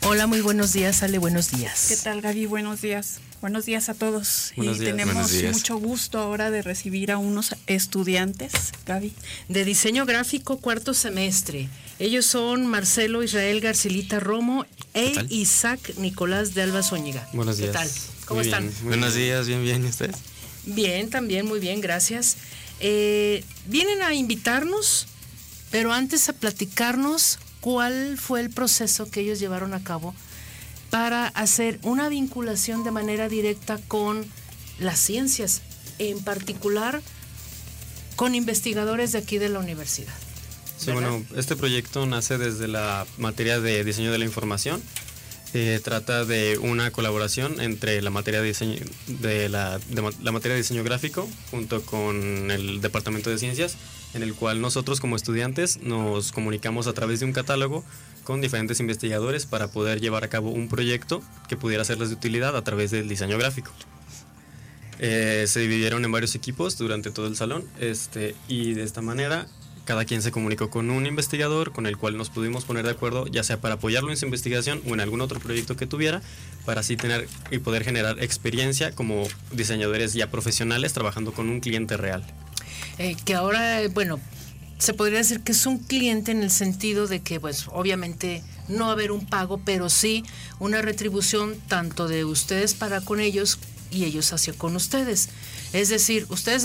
Hola, muy buenos días, Ale, buenos días. ¿Qué tal, Gaby? Buenos días. Buenos días a todos. Buenos días. Tenemos Buenos días. mucho gusto ahora de recibir a unos estudiantes, Gaby. De diseño gráfico, cuarto semestre. Ellos son Marcelo Israel Garcilita Romo e Isaac Nicolás de Alba Zúñiga. Buenos días. ¿Qué tal? ¿Cómo Muy están? bien. Buenos días, bien. ¿Y ustedes? Bien, también muy bien, gracias. Vienen a invitarnos, pero antes a platicarnos cuál fue el proceso que ellos llevaron a cabo para hacer una vinculación de manera directa con las ciencias, en particular con investigadores de aquí de la universidad. Sí, bueno, este proyecto nace desde la materia de diseño de la información. Trata de una colaboración entre la materia de diseño la materia de diseño gráfico junto con el departamento de ciencias, en el cual nosotros como estudiantes nos comunicamos a través de un catálogo con diferentes investigadores para poder llevar a cabo un proyecto que pudiera serles de utilidad a través del diseño gráfico. Se dividieron en varios equipos durante todo el salón, y de esta manera cada quien se comunicó con un investigador con el cual nos pudimos poner de acuerdo, ya sea para apoyarlo en su investigación o en algún otro proyecto que tuviera, para así tener y poder generar experiencia como diseñadores ya profesionales trabajando con un cliente real. Que ahora, bueno, se podría decir que es un cliente en el sentido de que, pues, obviamente no va a haber un pago, pero sí una retribución tanto de ustedes para con ellos y ellos hacia con ustedes. Es decir, ustedes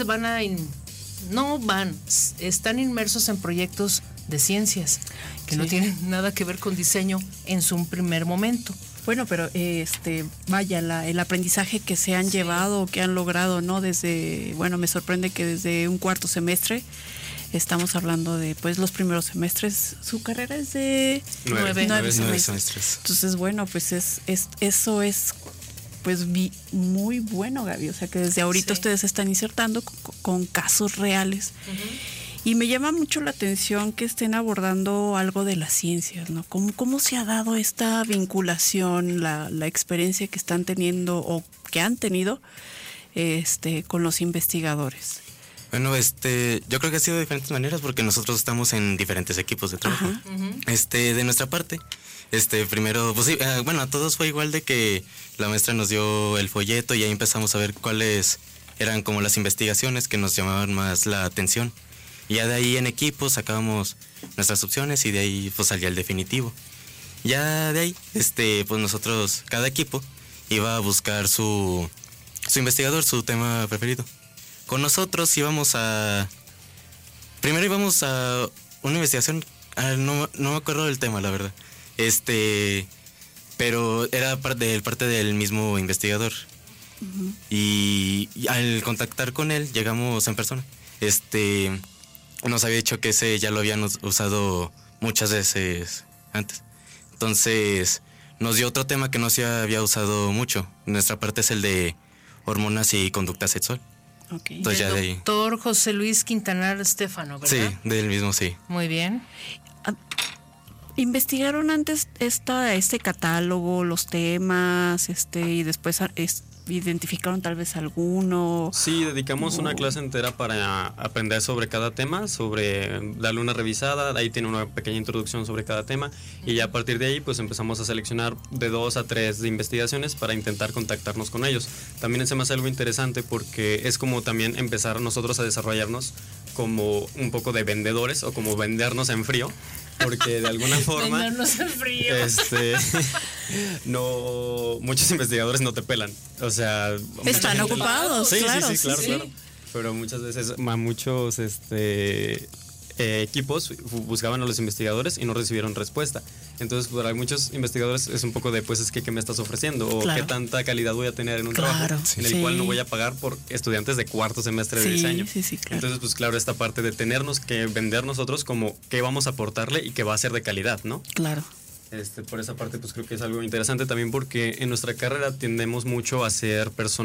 están inmersos en proyectos de ciencias que no tienen nada que ver con diseño en su primer momento. Bueno, pero el aprendizaje que se han llevado, que han logrado, ¿no? Me sorprende que desde un cuarto semestre, estamos hablando de pues los primeros semestres, su carrera es de 9 semestres. Entonces, bueno, pues eso es pues muy bueno, Gaby, o sea que desde ahorita ustedes están insertando con casos reales. Uh-huh. Y me llama mucho la atención que estén abordando algo de las ciencias, ¿no? ¿Cómo se ha dado esta vinculación, la experiencia que están teniendo o que han tenido con los investigadores? Bueno, yo creo que ha sido de diferentes maneras porque nosotros estamos en diferentes equipos de trabajo. Uh-huh. De nuestra parte, primero, pues sí, a todos fue igual de que la maestra nos dio el folleto y ahí empezamos a ver cuáles eran como las investigaciones que nos llamaban más la atención. Y ya de ahí en equipo sacábamos nuestras opciones y de ahí pues salía el definitivo. Ya de ahí, pues nosotros, cada equipo iba a buscar su investigador, su tema preferido. Con nosotros primero íbamos a una investigación, no me acuerdo del tema, la verdad. Pero era parte del mismo investigador. Uh-huh. Y al contactar con él, llegamos en persona. Nos había dicho que ese ya lo habían usado muchas veces antes. Entonces, nos dio otro tema que no se había usado mucho. Nuestra parte es el de hormonas y conducta sexual. Okay. Entonces, del doctor José Luis Quintanar Estefano, ¿verdad? Sí, del mismo, sí. Muy bien. ¿Investigaron antes este catálogo, los temas, y después identificaron tal vez alguno? Sí, dedicamos una clase entera para aprender sobre cada tema, sobre darle una revisada, ahí tiene una pequeña introducción sobre cada tema y ya a partir de ahí pues empezamos a seleccionar de 2 a 3 de investigaciones para intentar contactarnos con ellos. También se me hace algo interesante porque es como también empezar nosotros a desarrollarnos como un poco de vendedores o como vendernos en frío. Porque de alguna forma vendernos en frío. Muchos investigadores no te pelan. O sea, están ocupados. Sí, claro, claro. Pero muchas veces muchos equipos buscaban a los investigadores y no recibieron respuesta. Entonces, para muchos investigadores es un poco de, pues es que ¿qué me estás ofreciendo? O qué tanta calidad voy a tener en un trabajo en el cual no voy a pagar por estudiantes de cuarto semestre de diseño. Sí, claro. Entonces, pues claro, esta parte de tenernos que vender nosotros como qué vamos a aportarle y que va a ser de calidad, ¿no? Claro. Por esa parte, pues creo que es algo interesante también porque en nuestra carrera tendemos mucho a ser personas